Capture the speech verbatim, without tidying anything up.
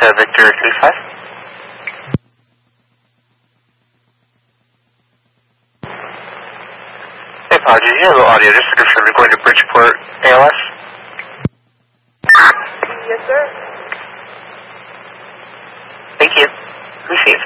Delta Victor three five. Hey, apologies, you have a little audio just to confirm you're going to Bridgeport A L S? Yes, sir. Thank you. Received.